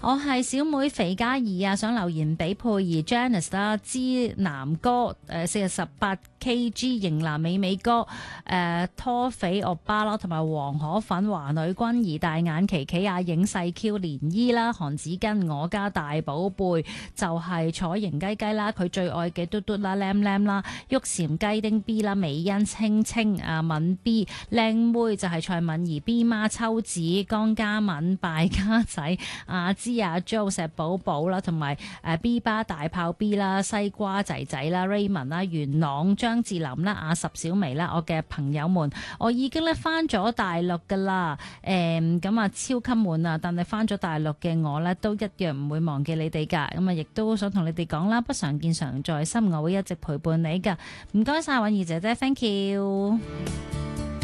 我係小妹肥嘉怡啊，想留言俾佩兒 Janice 啦，芝南哥48 kg 型男美美哥拖肥惡巴啦，同埋黃可粉華女君兒大眼琪琪阿影細 Q 連姨啦，韓子根我家大寶貝就係楚型雞雞啦，佢最愛嘅嘟嘟啦 Lam Lam 啦，旭禪雞丁 B 啦，美欣青青啊敏 B 靚妹就係蔡敏儀 B 媽秋子江嘉敏敗家仔阿芝阿 Jo 石寶寶啦，同埋B 巴大炮 B 啦，西瓜仔仔啦 Raymond 啦，元朗張智霖啦，阿十小薇啦，我嘅朋友們，我已經咧翻咗大陸噶啦，咁啊超級悶啊，但係翻咗大陸嘅我咧都一樣唔會忘記你哋噶，咁啊亦都想同你哋講啦，不常見常在心，我會一直陪伴你噶，唔該晒允兒姐姐 ，thank you。